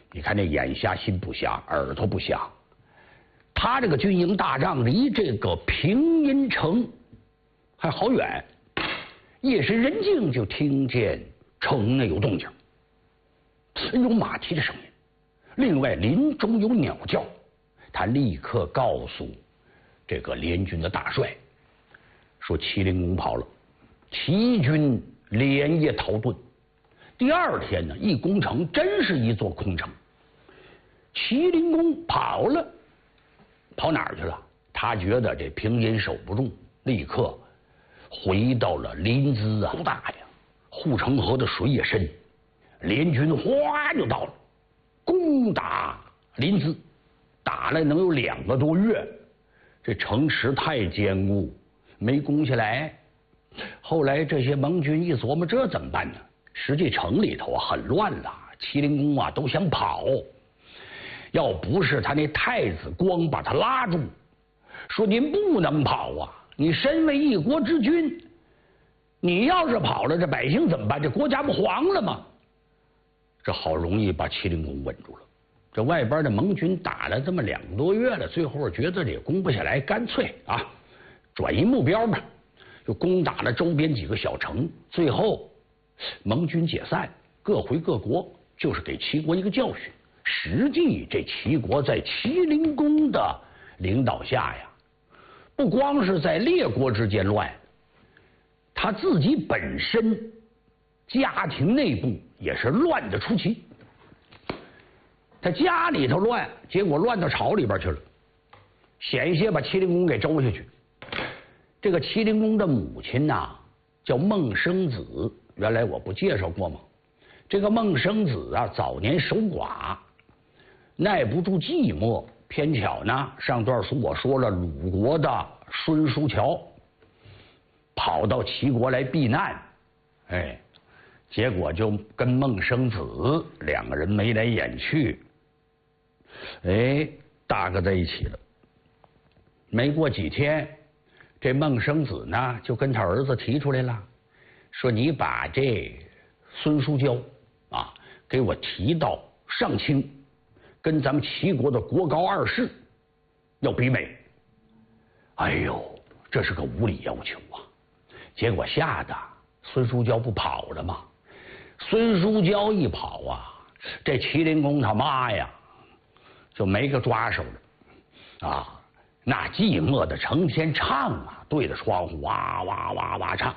你看这眼瞎心不瞎，耳朵不瞎。他这个军营大帐离这个平阴城还好远，夜深人静就听见城内有动静，有马蹄的声音，另外林中有鸟叫。他立刻告诉这个联军的大帅说麒麟宫跑了，齐军连夜逃遁。第二天呢，一攻城真是一座空城。麒麟宫跑了，跑哪儿去了？他觉得这平阴守不住，立刻回到了临淄啊。大呀，护城河的水也深，联军哗就到了，攻打临淄，打了能有2个多月，这城池太坚固，没攻下来。后来这些盟军一琢磨，这怎么办呢？实际城里头很乱了，麒麟宫啊都想跑。要不是他那太子光把他拉住，说您不能跑啊，你身为一国之君，你要是跑了，这百姓怎么办？这国家不黄了吗？这好容易把麒麟宫稳住了。这外边的盟军打了这么2个多月了，最后觉得这也攻不下来，干脆啊转移目标吧，就攻打了周边几个小城。最后盟军解散，各回各国，就是给齐国一个教训。实际这齐国在麒麟宫的领导下呀，不光是在列国之间乱，他自己本身家庭内部也是乱得出奇。他家里头乱，结果乱到朝里边去了，险些把麒麟宫给周下去。这个麒麟宫的母亲呐，叫孟生子，原来我不介绍过吗？这个孟生子啊，早年守寡，耐不住寂寞，偏巧呢，上段书我说了，鲁国的孙叔樵跑到齐国来避难，结果就跟孟生子2个人眉来眼去，大个在一起了。没过几天，这孟生子呢就跟他儿子提出来了，说你把这孙叔交啊给我提到上卿，跟咱们齐国的国高2世要比美。哎呦，这是个无理要求啊！结果吓得孙叔交不跑了吗？孙叔交一跑啊，这麒麟宫他妈呀就没个抓手了啊！那寂寞的成天唱啊，对着窗户哇哇哇哇唱。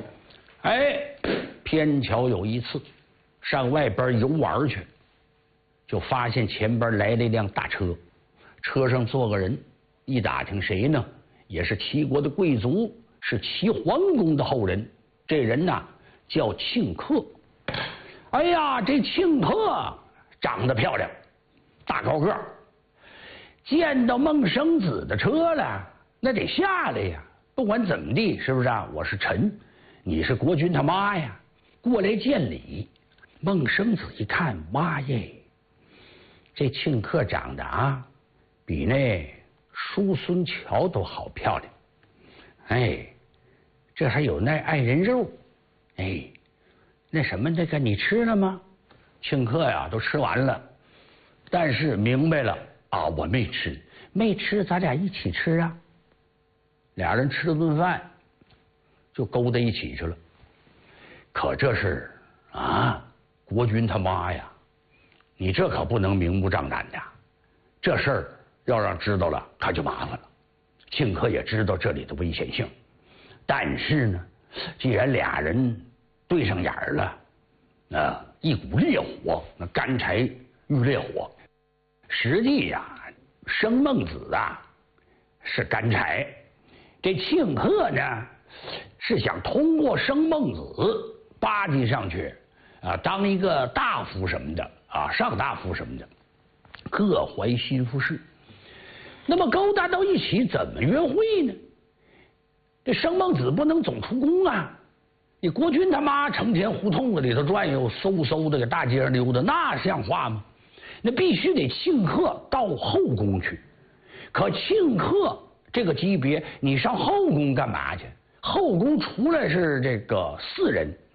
偏巧有一次上外边游玩去，就发现前边来了一辆大车，车上坐个人，一打听谁呢？也是齐国的贵族，是齐桓公的后人。这人呢叫庆克。哎呀，这庆克长得漂亮，大高个儿，见到孟生子的车了，那得下来呀。不管怎么地，是不是啊？我是臣，你是国君他妈呀，过来见礼。孟生子一看，妈耶，这庆克长得啊，比那叔孙乔都好漂亮。这还有那爱人肉。那什么，那个你吃了吗？庆克呀，都吃完了，但是明白了啊，我没吃，咱俩一起吃啊。俩人吃了顿饭，就勾在一起去了。可这是啊，国君他妈呀，你这可不能明目张胆的，这事儿要让知道了，他就麻烦了。庆克也知道这里的危险性，但是呢，既然俩人对上眼了，一股烈火，那干柴遇烈火。实际呀，生孟子啊是干柴，这庆克呢是想通过生孟子巴结上去啊，当一个大夫什么的啊，上大夫什么的，各怀心腹事。那么勾搭到一起，怎么约会呢？这生孟子不能总出宫啊，你国君他妈成天胡同子里头转悠，嗖的给大街上溜达，那像话吗？那必须得庆克到后宫去。可庆克这个级别，你上后宫干嘛去？后宫除了是这个4人